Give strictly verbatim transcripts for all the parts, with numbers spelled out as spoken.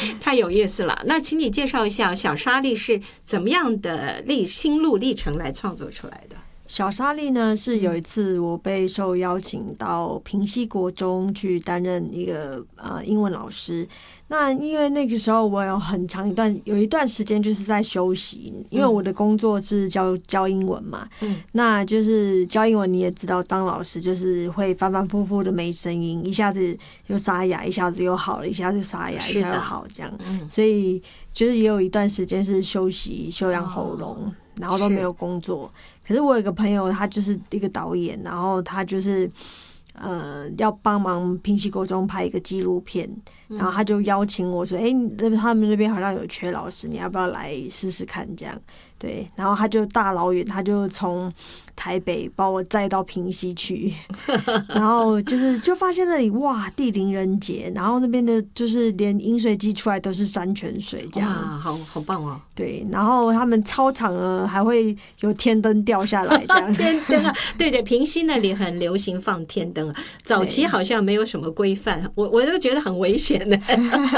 太有意思了。那请你介绍一下小沙粒是怎么样的历心路历程来创作出来的？ 小沙粒呢，是有一次我被受邀请到平溪国中去担任一个呃英文老师。那因为那个时候我有很长一段有一段时间就是在休息，因为我的工作是教教英文嘛，嗯，那就是教英文你也知道，当老师就是会反反复复的没声音，一下子又沙哑，一下子又好了，一下子沙哑，一下又好这样，嗯，所以就是也有一段时间是休息休养喉咙。哦，然后都没有工作。可是我有一个朋友，他就是一个导演，然后他就是呃要帮忙平溪国中拍一个纪录片，然后他就邀请我说：“哎、欸，他们那边好像有缺老师，你要不要来试试看？”这样对，然后他就大老远，他就从台北把我载到平溪去，然后就是就发现那里哇地灵人杰，然后那边的就是连饮水机出来都是山泉水，这样哇，好好棒哦。 对，然后他们操场呢还会有天灯掉下来，这样天灯啊，对对，平溪那里很流行放天灯啊，早期好像没有什么规范，我我都觉得很危险的。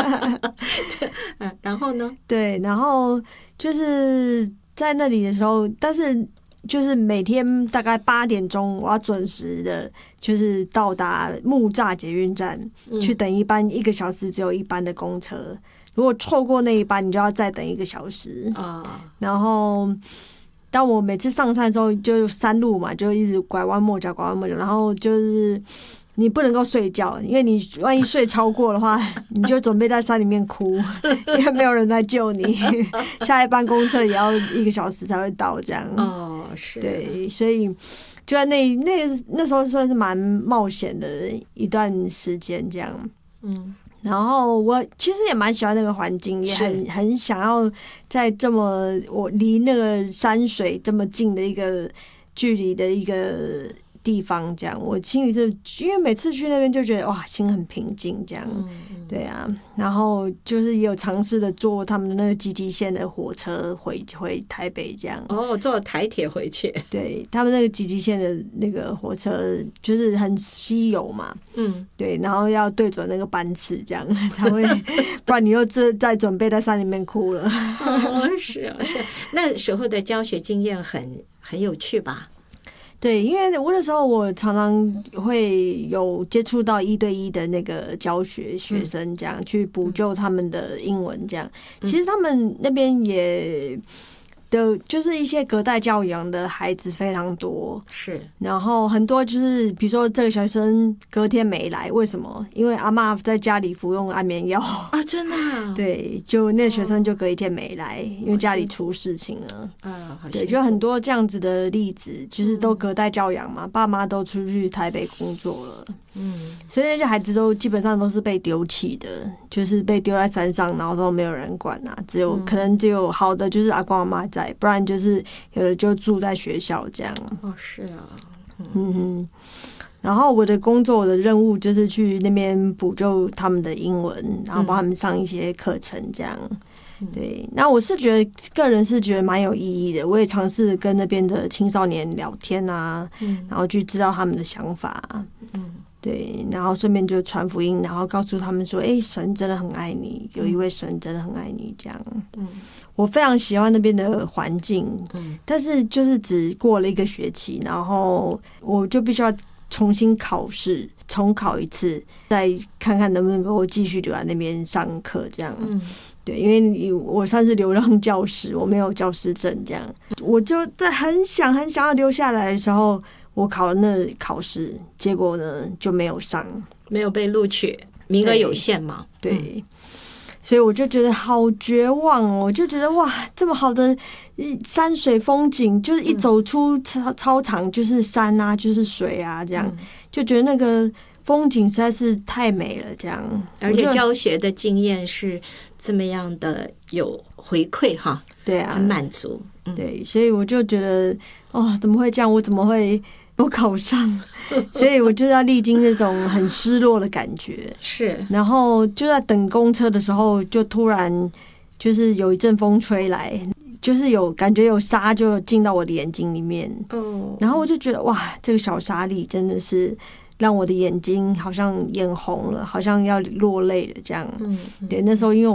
然后呢？ 对，然后就是在那里的时候，但是就是每天大概八点钟，我要准时的，就是到达木栅捷运站、嗯、去等一班一个小时只有一班的公车。如果错过那一班，你就要再等一个小时啊。然后，当我每次上山的时候，就山路嘛，就一直拐弯抹角，拐弯抹角，然后就是你不能够睡觉，因为你万一睡超过的话，你就准备在山里面哭，因为没有人来救你。下一班公车也要一个小时才会到，这样。 哦，是。 对，所以就在那那那时候算是蛮冒险的一段时间，这样。嗯。然后我其实也蛮喜欢那个环境，也很很想要在这么我离那个山水这么近的一个距离的一个地方，这样我心里是因为每次去那边就觉得哇，心很平静，这样，嗯嗯对啊。然后就是也有尝试的坐他们的那个集集线的火车回回台北，这样。 哦，坐台铁回去。 对，他们那个集集线的那个火车就是很稀有嘛，嗯，对，然后要对准那个班次，这样才会，不然你又再准备在山里面哭了。 哦，是啊，是。那时候的教学经验很很有趣吧？ 对，因为我那时候我常常会有接触到一对一的那个教学学生，这样、嗯、去补救他们的英文，这样。其实他们那边也的，就是一些隔代教养的孩子非常多， 是。 然后很多就是比如说这个小学生隔天没来，为什么？因为阿嬷在家里服用安眠药啊，真的、啊。 对，就那个学生就隔一天没来，哦、因为家里出事情了。 啊，好。 对，就很多这样子的例子，就是都隔代教养嘛，嗯、爸妈都出去台北工作了。嗯，所以那些孩子都基本上都是被丢弃的，就是被丢在山上，然后都没有人管啊。只有、嗯、可能只有好的就是阿公阿嬷在，不然就是有的就住在学校这样。 哦，是啊， 嗯哼。然后我的工作，我的任务就是去那边补救他们的英文，然后帮他们上一些课程这样。嗯、对，那我是觉得个人是觉得蛮有意义的，我也尝试跟那边的青少年聊天啊，嗯、然后去知道他们的想法。嗯。对，然后顺便就传福音，然后告诉他们说：“哎、欸，神真的很爱你，有一位神真的很爱你。”这样，嗯，我非常喜欢那边的环境，嗯，但是就是只过了一个学期，然后我就必须要重新考试，重考一次，再看看能不能够继续留在那边上课。这样，嗯，对，因为我算是流浪教师，我没有教师证，这样，我就在很想很想要留下来的时候。我考了那考试，结果呢就没有上， 没有被录取，名额有限嘛？ 对，对嗯、所以我就觉得好绝望哦！我就觉得哇，这么好的山水风景，就是一走出操操场就是山啊，就是水啊，这样、嗯、就觉得那个风景实在是太美了，这样。 而且教学的经验是这么样的有回馈哈， 对啊， 很满足。 嗯、对，所以我就觉得哦，怎么会这样？我怎么会？我考上，所以我就要历经这种很失落的感觉。 是， 然后就在等公车的时候，就突然就是有一阵风吹来，就是有感觉有沙就进到我的眼睛里面。哦，然后我就觉得哇，这个小沙粒真的是让我的眼睛好像眼红了，好像要落泪了这样。嗯，对，那时候因为